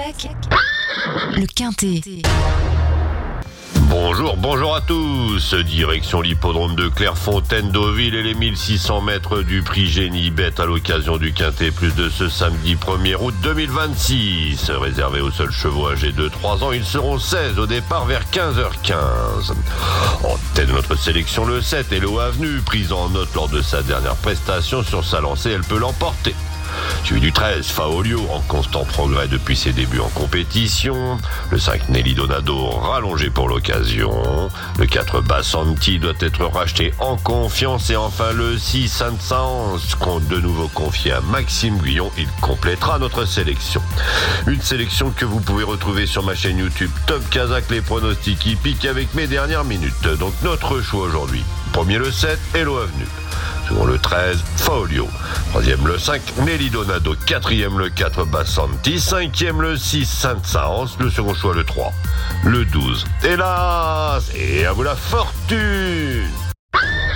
Siècle, le Quintet. Bonjour à tous. Direction l'hippodrome de Clairefontaine-Deauville et les 1600 mètres du prix Génie Bête à l'occasion du Quintet Plus de ce samedi 1er août 2026. Réservé aux seuls chevaux âgés de 3 ans, ils seront 16 au départ vers 15h15. En tête de notre sélection, le 7, Hello Avenue, prise en note lors de sa dernière prestation sur sa lancée, elle peut l'emporter. Suivi du 13, Faolio, en constant progrès depuis ses débuts en compétition. Le 5, Nelly Donado, rallongé pour l'occasion. Le 4, Bassanti, doit être racheté en confiance. Et enfin le 6, Saint-Saëns, compte de nouveau confié à Maxime Guyon. Il complétera notre sélection. Une sélection que vous pouvez retrouver sur ma chaîne YouTube Top Kazakh, les pronostics hippiques avec mes dernières minutes. Donc notre choix aujourd'hui. Premier le 7, Hello Avenue. Second le 13, Faolio. Troisième le 5, Nelly Donado. Quatrième le 4, Bassanti. Cinquième le 6, Saint-Saëns. Le second choix le 3, le 12. Hélas, et à vous la fortune!